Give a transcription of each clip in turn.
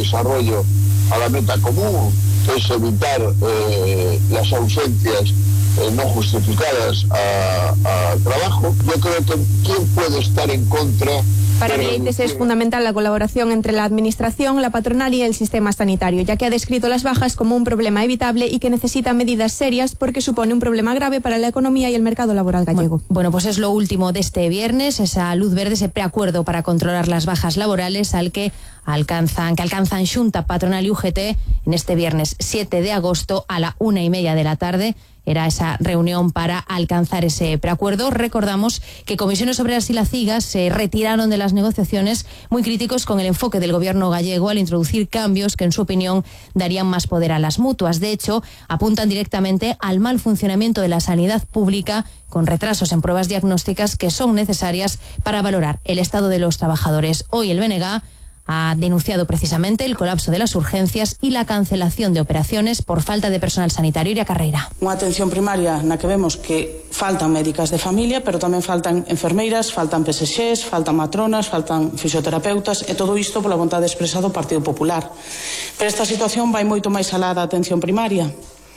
desarrollo a la meta común, que es evitar las ausencias no justificadas al trabajo. Yo creo que ¿quién puede estar en contra? Para Vieites es fundamental la colaboración entre la Administración, la patronal y el sistema sanitario, ya que ha descrito las bajas como un problema evitable y que necesita medidas serias porque supone un problema grave para la economía y el mercado laboral gallego. Bueno, pues es lo último de este viernes, esa luz verde, ese preacuerdo para controlar las bajas laborales que alcanzan Xunta, patronal y UGT en este viernes 7 de agosto a la 1:30 de la tarde. Era esa reunión para alcanzar ese preacuerdo. Recordamos que Comisiones Obreras y la CIGA se retiraron de las negociaciones muy críticos con el enfoque del gobierno gallego al introducir cambios que, en su opinión, darían más poder a las mutuas. De hecho, apuntan directamente al mal funcionamiento de la sanidad pública, con retrasos en pruebas diagnósticas que son necesarias para valorar el estado de los trabajadores. Hoy el BNG ha denunciado precisamente el colapso de las urgencias y la cancelación de operaciones por falta de personal sanitario. Iria Carreira. Unha atención primaria na que vemos que faltan médicas de familia, pero tamén faltan enfermeiras, faltan PSXs, faltan matronas, faltan fisioterapeutas, e todo isto pola vontade expresa do Partido Popular. Pero esta situación vai moito máis alá da atención primaria.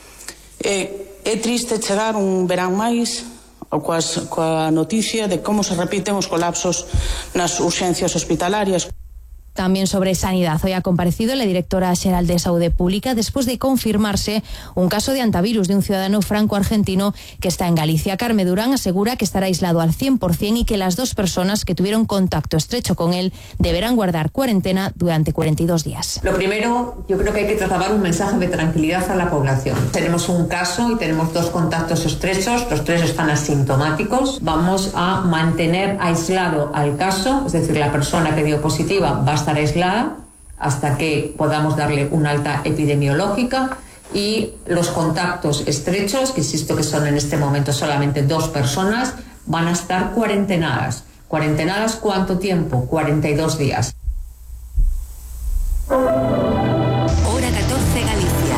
É triste chegar un verán máis coa noticia de como se repiten os colapsos nas urxencias hospitalarias. También sobre sanidad. Hoy ha comparecido la directora xeral de Saúde Pública después de confirmarse un caso de antivirus de un ciudadano franco-argentino que está en Galicia. Carme Durán asegura que estará aislado al 100% y que las 2 personas que tuvieron contacto estrecho con él deberán guardar cuarentena durante 42 días. Lo primero, yo creo que hay que trasladar un mensaje de tranquilidad a la población. Tenemos un caso y tenemos 2 contactos estrechos, los 3 están asintomáticos. Vamos a mantener aislado al caso, es decir, la persona que dio positiva va a estar aislada hasta que podamos darle una alta epidemiológica, y los contactos estrechos, que insisto que son en este momento solamente 2 personas, van a estar cuarentenadas. ¿Cuarentenadas cuánto tiempo? 42 días. Hora 14 Galicia.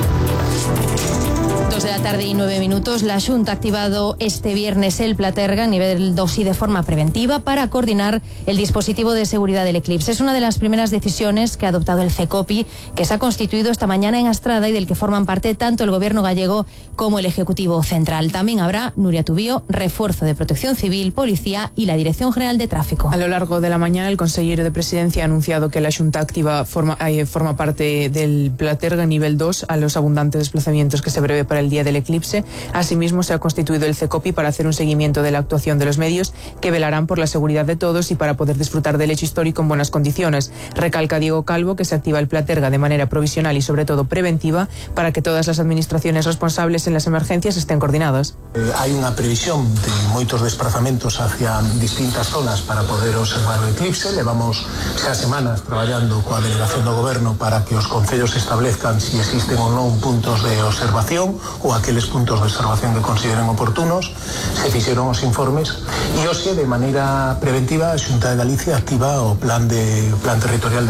2 de la tarde y 9 minutos. La Xunta ha activado este viernes el Platerga a nivel 2 y de forma preventiva para coordinar el dispositivo de seguridad del eclipse. Es una de las primeras decisiones que ha adoptado el CECOPI, que se ha constituido esta mañana en Astrada y del que forman parte tanto el Gobierno gallego como el Ejecutivo Central. También habrá, Nuria Tubío, refuerzo de Protección Civil, Policía y la Dirección General de Tráfico. A lo largo de la mañana, el consejero de Presidencia ha anunciado que la Xunta activa forma parte del Platerga nivel 2 a los abundantes desplazamientos que se prevé para el día del eclipse. Asimismo, se ha constituido el CECOPI para hacer un seguimiento de la actuación de los medios que velarán por la seguridad de todos y para poder disfrutar del hecho histórico en buenas condiciones. Recalca Diego Calvo que se activa el Platerga de manera provisional y sobre todo preventiva para que todas las administraciones responsables en las emergencias estén coordinadas. Hai unha previsión de moitos desplazamentos hacia distintas zonas para poder observar o eclipse. Levamos xa semanas traballando coa delegación do Goberno para que os concellos establezcan si existen ou non puntos de observación ou aqueles puntos de observación que consideren oportunos. Se fixeron os informes e hoxe, de maneira preventiva, a Xunta de Galicia activa o plan territorial